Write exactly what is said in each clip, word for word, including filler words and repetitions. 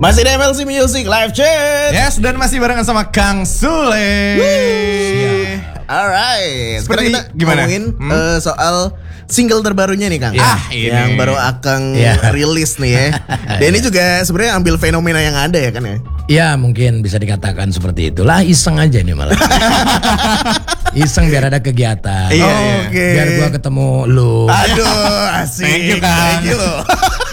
Masih di M L C Music Live Chat. Yes, dan masih barengan sama Kang Sule. Alright. Sekarang Seperti kita gimana? ngomongin Hmm? uh, soal single terbarunya nih Kang. Ah, ini. Yang baru Akang Ya. rilis nih ya. Dan ini juga sebenarnya ambil fenomena yang ada ya kan ya. Ya mungkin bisa dikatakan seperti itulah, iseng aja nih malah. Iseng biar ada kegiatan. Iya, Oh, iya. Oke. Biar gua ketemu lu. Aduh, asik. Thank you, Kang. Thank you loh.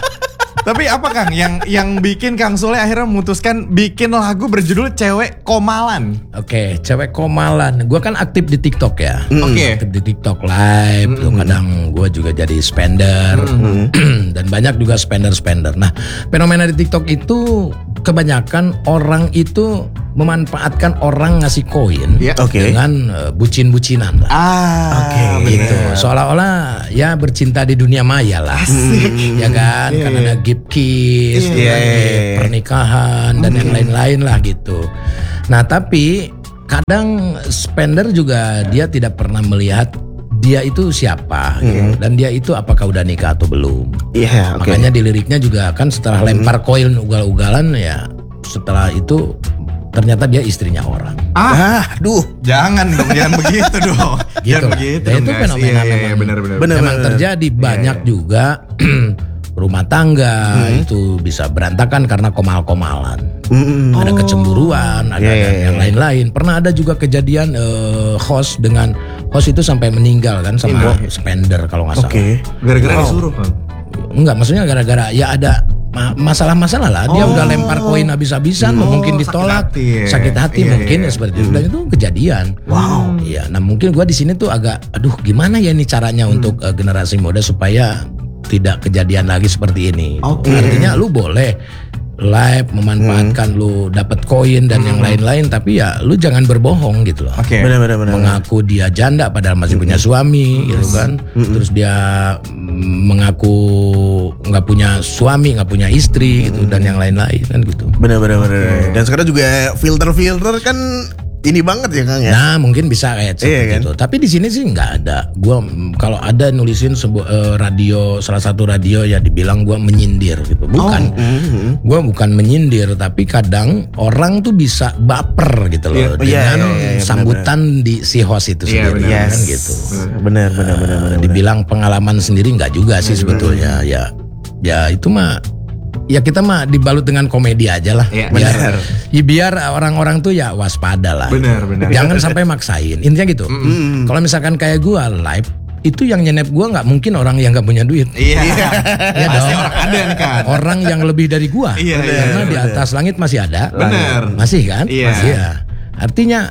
Tapi apa Kang yang yang bikin Kang Sule akhirnya memutuskan bikin lagu berjudul Cewek Komalan? Oke, cewek komalan. Gua kan aktif di TikTok ya. Oke. Aktif di TikTok live. Tuh kadang gua juga jadi spender. Dan banyak juga spender-spender. Nah, fenomena di TikTok itu kebanyakan orang itu memanfaatkan orang ngasih koin Ya. Oke. dengan uh, bucin-bucinan lah. Ah, Oke, Gitu. Seolah-olah ya bercinta di dunia maya lah. Ya kan? Iya, Kan iya. ada gift kiss, Iya, tuh iya, kan, iya, gift iya. pernikahan dan yang lain-lain lah gitu. Nah, tapi kadang spender juga dia tidak pernah melihat dia itu siapa gitu. Dan dia itu apakah udah nikah atau belum. Iya, oke. Makanya di liriknya juga kan setelah lempar koin ugal-ugalan ya, setelah itu ternyata dia istrinya orang. Ah, Ah, duh. jangan dong, jangan begitu dong. Gitu Jangan lah. begitu Dan dong, itu guys. fenomena Iya, iya, memang. benar-benar. Benar. Memang terjadi banyak juga rumah tangga itu bisa berantakan karena komal-komalan. Mm-mm. Ada kecemburuan, ada Iya, iya, dan yang iya. lain-lain. Pernah ada juga kejadian eh, host dengan host itu sampai meninggal kan sama spender kalau nggak salah. Oke. Gara-gara disuruh Kang. Enggak, maksudnya gara-gara ya ada ma- masalah-masalah lah. Dia udah lempar koin habis-habisan, Oh, mungkin sakit ditolak, hati ya. sakit hati Iya, mungkin iya. ya seperti itu. Dan itu kejadian. Wow. Iya, nah mungkin gua di sini tuh agak, aduh gimana ya ini caranya untuk eh, generasi muda supaya tidak kejadian lagi seperti ini. Oke. Artinya lu boleh live memanfaatkan lu dapat koin dan yang lain-lain, tapi ya lu jangan berbohong gitu loh. Oke. Benar-benar benar. Mengaku dia janda padahal masih punya suami gitu kan. Terus dia mm, mengaku nggak punya suami, nggak punya istri gitu dan yang lain-lain kan gitu. Benar-benar benar. Dan sekarang juga filter-filter kan ini banget ya Kang ya. Nah mungkin bisa kayak seperti Iya kan? itu. Tapi di sini sih nggak ada. Gua mm, kalau ada nulisin sebuah eh, radio, salah satu radio ya dibilang gua menyindir gitu. Bukan. Mhm. Gua bukan menyindir, tapi kadang orang tuh bisa baper gitu Iya, loh dengan iya, iya, iya, iya, sambutan di si host itu Iya, sendiri benar. kan Yes. gitu. Benar benar benar benar. Dibilang pengalaman sendiri nggak juga sih sebetulnya. Ya, ya itu mah. Ya kita mah dibalut dengan komedi aja lah. Iya, biar, benar. ya biar orang-orang tuh ya waspada lah. Benar, benar. Jangan sampai maksain. Intinya gitu. Kalau misalkan kayak gua live, itu yang nyenep gua nggak mungkin orang yang nggak punya duit. Iya. Ya Pasti dong. orang ada nih kan. Orang yang lebih dari gua. Iya, iya, Karena di benar. atas langit masih ada. Benar. Masih kan? Iya. Masih ya. Artinya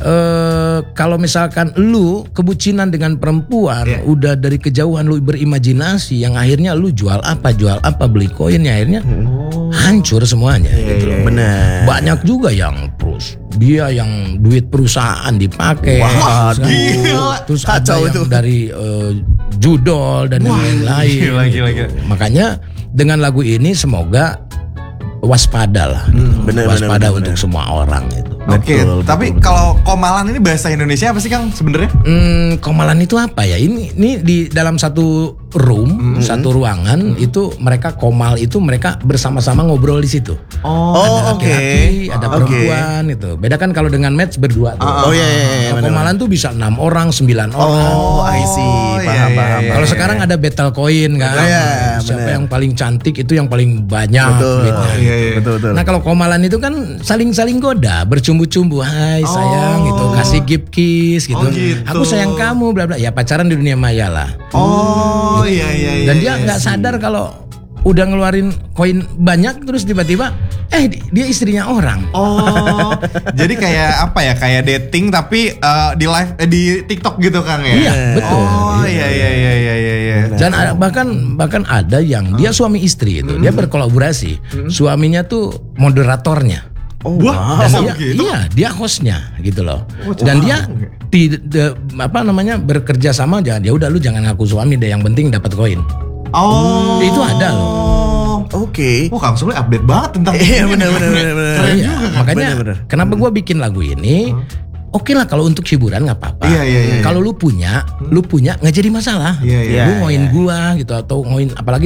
eh kalau misalkan lu kebucinan dengan perempuan Iya. udah dari kejauhan lu berimajinasi yang akhirnya lu jual apa jual apa beli koinnya akhirnya hancur semuanya gitu loh. Benar. Banyak juga yang terus dia yang duit perusahaan dipakai. Wah, terus, gila. terus ada Kacau yang itu. dari eh, judol dan yang lain-lain. gila, gila, gitu. gila. Makanya dengan lagu ini semoga waspada lah, gitu. benar, waspada benar, untuk benar. semua orang itu. Oke, Betul, tapi betul, kalau komalan ini bahasa Indonesia apa sih Kang sebenarnya? Hmm, komalan itu apa ya? Ini ini di dalam satu room, satu ruangan itu mereka komal itu mereka bersama-sama ngobrol di situ. Oh, Ada oke. laki-laki, ada Oke. perempuan itu. Beda kan kalau dengan match berdua tuh. Oh, iya, iya, iya, Kalau benar. komalan tuh bisa enam orang, sembilan orang. Oh, I see. Oh, Paham, iya, iya, paham, iya. Kalau sekarang ada battle coin kan. Iya, Siapa benar. yang paling cantik itu yang paling banyak Betul. duitnya. Iya, iya. Betul, betul. Nah kalau komalan itu kan saling-saling goda, bercumbu-cumbu, hai sayang gitu, kasih gift kiss gitu. Oh, gitu. Aku sayang kamu, bla bla. Ya pacaran di dunia maya lah. Oh, iya iya iya. Dan dia iya. nggak sadar kalau udah ngeluarin koin banyak terus tiba-tiba, eh di- dia istrinya orang. Oh, jadi kayak apa ya? Kayak dating tapi eh, di live eh, di TikTok gitu Kang ya? Iya betul. Oh, iya iya iya iya iya iya. Dan ada- bahkan bahkan ada yang dia suami istri itu, dia berkolaborasi. Suaminya tuh moderatornya. Oh, Wah, Dan masa dia, begitu? iya dia hostnya gitu loh. Oh, Dan wow. dia di, de- apa namanya bekerja sama aja. Ya udah lu jangan ngaku suami deh, yang penting dapat koin. Oh, Itu ada loh. Oke. Wah, Kang Sule update banget tentang Iya ini. benar benar benar benar. Iya, makanya Bener-bener. kenapa gua bikin lagu ini? Oke lah kalau untuk hiburan nggak apa-apa. Iya, iya, iya. Kalau lu punya, lu punya nggak jadi masalah. Iya, iya. Lu Iya, ngoin iya. gua gitu atau ngoin apalagi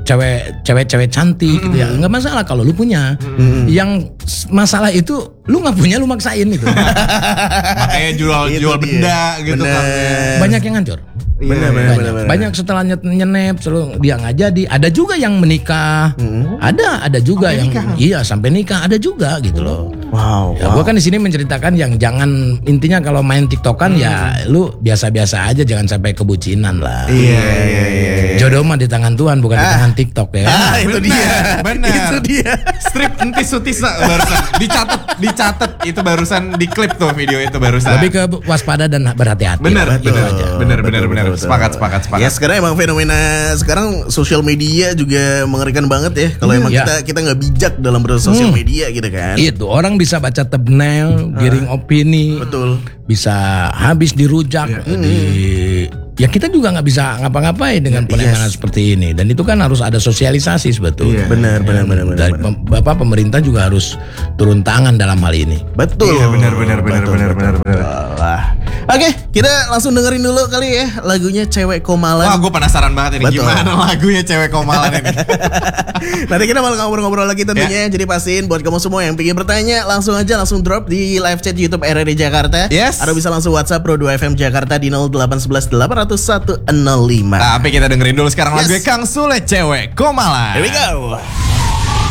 cewek cewek-cewek cantik gitu ya. Nggak masalah kalau lu punya. Yang masalah itu lu nggak punya, lu maksain itu. Makanya jual Itu jual dia. benda gitu Bener. kan. Banyak yang hancur. Bener, bener, banyak, bener, bener. banyak setelah nyet- nyenep selalu dia nggak jadi. Ada juga yang menikah, ada ada juga Sampai yang nikah? iya sampai nikah, ada juga gitu loh. Wow. Ya, wow. gua kan di sini menceritakan yang jangan, intinya kalau main TikTokan ya lu biasa-biasa aja, jangan sampai kebucinan lah. Iya iya iya. Jodoh mah di tangan Tuhan, bukan di tangan TikTok ya. Ah, itu Bener, dia. bener. Itu dia. Strip entis sutis barusan dicatat dicatat itu barusan di klip tuh video itu barusan. Lebih ke waspada dan berhati-hati. bener lah, gitu bener aja. bener Betul, bener betul, bener betul. sepakat sepakat sepakat. Ya sekarang emang fenomena sekarang sosial media juga mengerikan banget ya. Kalau emang Ya. kita kita nggak bijak dalam bersosial media gitu kan. Itu orang bisa baca thumbnail, giring opini, Betul. bisa habis dirujak di ya kita juga nggak bisa ngapa-ngapain dengan fenomena seperti ini, dan itu kan harus ada sosialisasi sebetulnya. Benar, benar, benar, benar. Dari pem- Bapak pemerintah juga harus turun tangan dalam hal ini. Betul. Iya, benar, benar, benar, Betul, benar, betul. benar, benar. Wah. Oke, kita langsung dengerin dulu kali ya lagunya Cewek Komalan. Wah, gue penasaran banget ini Betul. gimana lagunya Cewek Komalan ini. Nanti kita bakal ngobrol-ngobrol lagi tentunya. Ya. Jadi pastiin buat kamu semua yang pengen bertanya, langsung aja langsung drop di live chat YouTube R R D Jakarta. Yes. Atau bisa langsung WhatsApp Pro dua F M Jakarta di nol delapan satu satu delapan nol satu nol lima. Tapi kita dengerin dulu sekarang Yes. lagunya Kang Sule Cewek Komalan. Here we go.